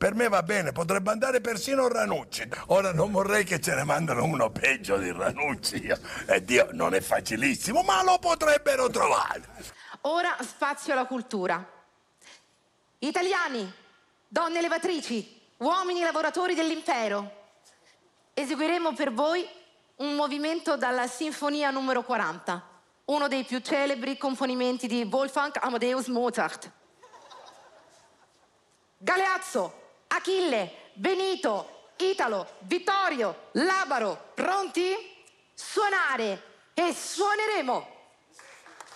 Per me va bene, potrebbe andare persino Ranucci. Ora non vorrei che ce ne mandano uno peggio di Ranucci. E Dio, non è facilissimo, ma lo potrebbero trovare. Ora spazio alla cultura. Italiani, donne levatrici, uomini lavoratori dell'impero, eseguiremo per voi un movimento dalla Sinfonia numero 40, uno dei più celebri componimenti di Wolfgang Amadeus Mozart. Galeazzo, Achille, Benito, Italo, Vittorio, Labaro, pronti? Suonare e suoneremo!